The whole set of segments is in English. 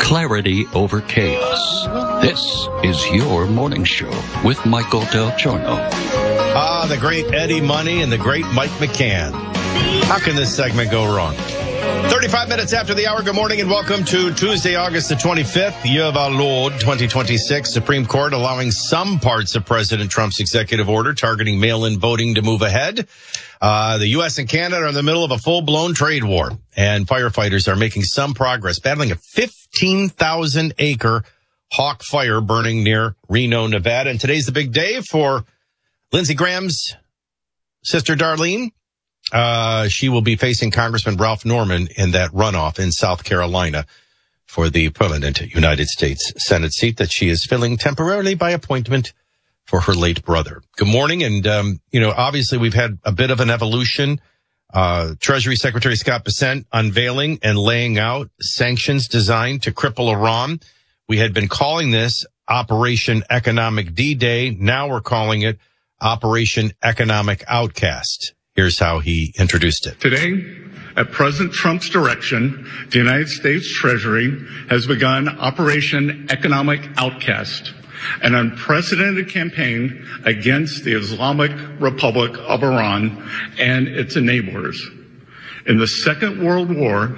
Clarity over chaos. This is your morning show with Michael Del Giorno. The great Eddie Money and the great Mike McCann. How can this segment go wrong? 35 minutes after the hour. Good morning and welcome to Tuesday, August the 25th, year of our Lord, 2026. Supreme Court allowing some parts of President Trump's executive order targeting mail-in voting to move ahead. The U.S. and Canada are in the middle of a full-blown trade war, and firefighters are making some progress, battling a 15,000-acre hawk fire burning near Reno, Nevada. And today's the big day for Lindsey Graham's sister, Darlene. She will be facing Congressman Ralph Norman in that runoff in South Carolina for the permanent United States Senate seat that she is filling temporarily by appointment for her late brother. Good morning. And, obviously we've had a bit of an evolution. Treasury Secretary Scott Bessent unveiling and laying out sanctions designed to cripple Iran. We had been calling this Operation Economic D-Day. Now we're calling it Operation Economic Outcast. Here's how he introduced it. Today, at President Trump's direction, the United States Treasury has begun Operation Economic Outcast, an unprecedented campaign against the Islamic Republic of Iran and its enablers. In the Second World War,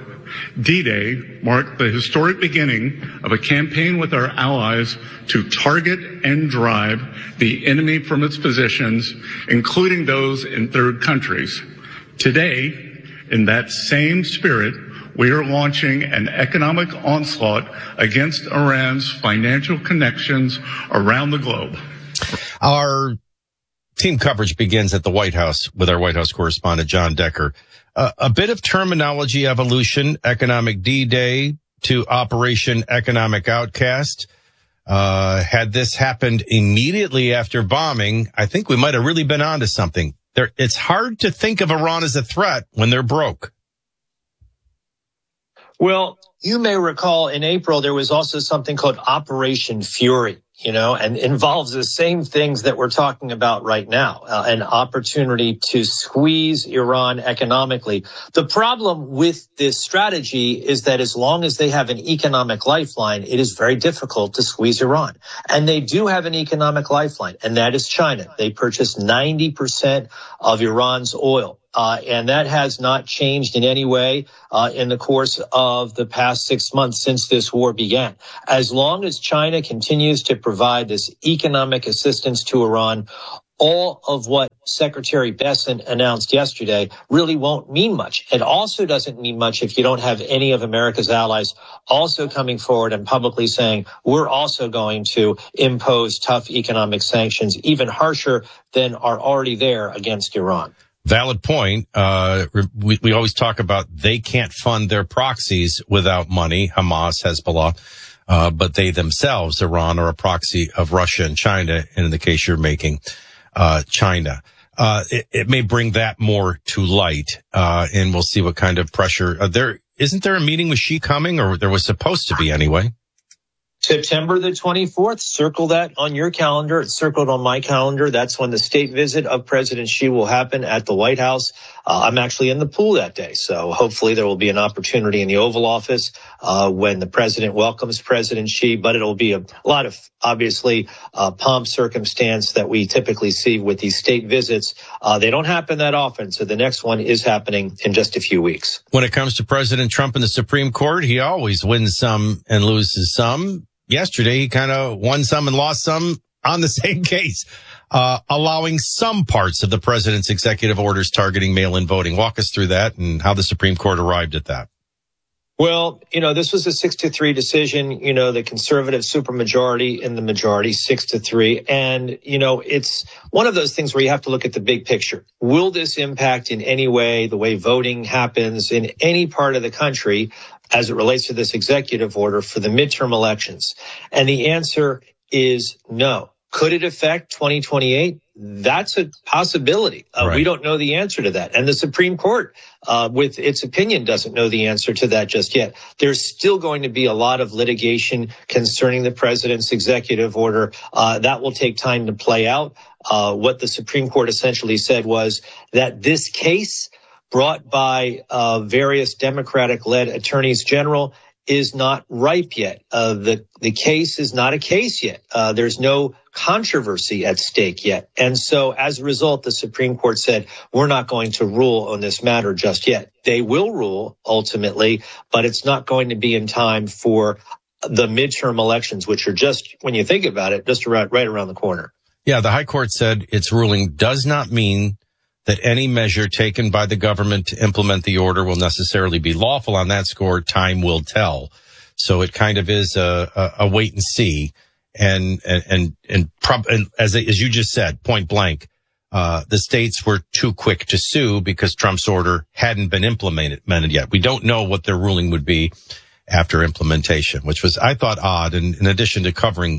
D-Day marked the historic beginning of a campaign with our allies to target and drive the enemy from its positions, including those in third countries. Today, in that same spirit, we are launching an economic onslaught against Iran's financial connections around the globe. Our team coverage begins at the White House with our White House correspondent, John Decker. A bit of terminology evolution, Economic D-Day to Operation Economic Outcast. Had this happened immediately after bombing, I think we might have really been onto something. It's hard to think of Iran as a threat when they're broke. Well, you may recall in April, there was also something called Operation Fury, and involves the same things that we're talking about right now, an opportunity to squeeze Iran economically. The problem with this strategy is that as long as they have an economic lifeline, it is very difficult to squeeze Iran. And they do have an economic lifeline, and that is China. They purchase 90% of Iran's oil. And that has not changed in any way in the course of the past 6 months since this war began. As long as China continues to provide this economic assistance to Iran, all of what Secretary Bessent announced yesterday really won't mean much. It also doesn't mean much if you don't have any of America's allies also coming forward and publicly saying, we're also going to impose tough economic sanctions, even harsher than are already there against Iran. Valid point. We always talk about they can't fund their proxies without money, Hamas, Hezbollah, but they themselves, Iran, are a proxy of Russia and China, and in the case you're making, China. It may bring that more to light, and we'll see what kind of pressure. Isn't there a meeting with Xi coming, or there was supposed to be anyway? September the 24th, circle that on your calendar. It's circled on my calendar. That's when the state visit of President Xi will happen at the White House. I'm actually in the pool that day, so hopefully there will be an opportunity in the Oval Office when the president welcomes President Xi, but it'll be a lot of, obviously, pomp circumstance that we typically see with these state visits. They don't happen that often, so the next one is happening in just a few weeks. When it comes to President Trump and the Supreme Court, he always wins some and loses some. Yesterday, he kind of won some and lost some on the same case, allowing some parts of the president's executive orders targeting mail-in voting. Walk us through that and how the Supreme Court arrived at that. Well, this was a 6-3 decision, the conservative supermajority in the majority, 6-3. And, it's one of those things where you have to look at the big picture. Will this impact in any way the way voting happens in any part of the country as it relates to this executive order for the midterm elections? And the answer is no. Could it affect 2028? That's a possibility. Right. We don't know the answer to that. And the Supreme Court, with its opinion, doesn't know the answer to that just yet. There's still going to be a lot of litigation concerning the president's executive order. That will take time to play out. What the Supreme Court essentially said was that this case brought by various Democratic-led attorneys general is not ripe yet. The case is not a case yet. There's no controversy at stake yet. And so as a result, the Supreme Court said, we're not going to rule on this matter just yet. They will rule ultimately, but it's not going to be in time for the midterm elections, which are just, when you think about it, just right around the corner. Yeah, the High Court said its ruling does not mean that any measure taken by the government to implement the order will necessarily be lawful. On that score, time will tell. So it kind of is a wait and see. And as you just said, point blank, the states were too quick to sue because Trump's order hadn't been implemented yet. We don't know what their ruling would be after implementation, which was, I thought, odd. And in addition to covering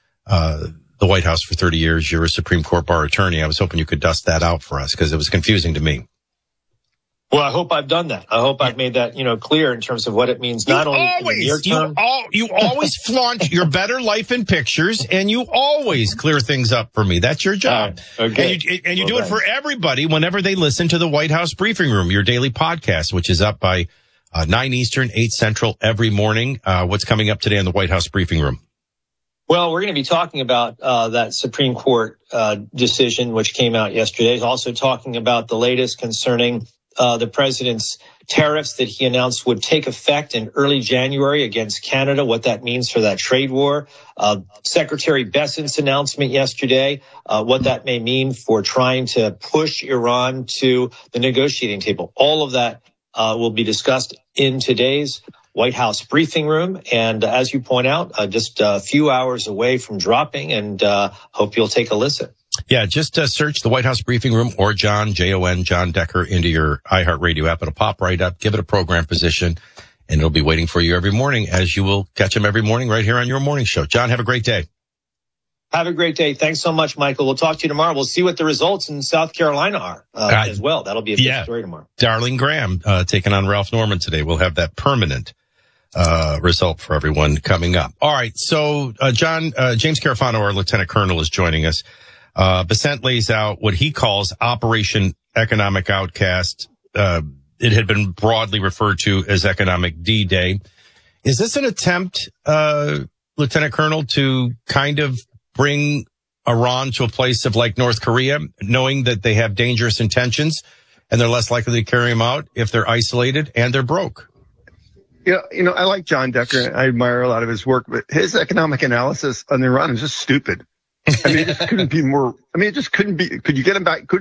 the White House for 30 years, you're a Supreme Court bar attorney. I was hoping you could dust that out for us because it was confusing to me. Well, I hope I've done that. I hope I've made that, clear in terms of what it means, not only in the near term. You always flaunt your better life in pictures, and you always clear things up for me. That's your job. Okay. And you do it for everybody whenever they listen to the White House Briefing Room, your daily podcast, which is up by 9 Eastern, 8 Central every morning. What's coming up today on the White House Briefing Room? Well, we're going to be talking about that Supreme Court decision, which came out yesterday. Also talking about the latest concerning the president's tariffs that he announced would take effect in early January against Canada, what that means for that trade war. Secretary Bessent's announcement yesterday, what that may mean for trying to push Iran to the negotiating table. All of that will be discussed in today's White House Briefing Room. And as you point out, just a few hours away from dropping, and hope you'll take a listen. Yeah, just search the White House Briefing Room or John, Jon, John Decker into your iHeartRadio app. It'll pop right up. Give it a program position, and it'll be waiting for you every morning, as you will catch them every morning right here on your morning show. John, have a great day. Have a great day. Thanks so much, Michael. We'll talk to you tomorrow. We'll see what the results in South Carolina are as well. That'll be a big story tomorrow. Darling Graham taking on Ralph Norman today. We'll have that permanent result for everyone coming up. All right. So, John, James Carafano, our Lieutenant Colonel, is joining us. Bessent lays out what he calls Operation Economic Outcast. It had been broadly referred to as Economic D-Day. Is this an attempt, Lieutenant Colonel, to kind of bring Iran to a place of like North Korea, knowing that they have dangerous intentions and they're less likely to carry them out if they're isolated and they're broke? Yeah, I like John Decker. I admire a lot of his work, but his economic analysis on Iran is just stupid. I mean, it just couldn't be more. I mean, it just couldn't be. Could you get him back?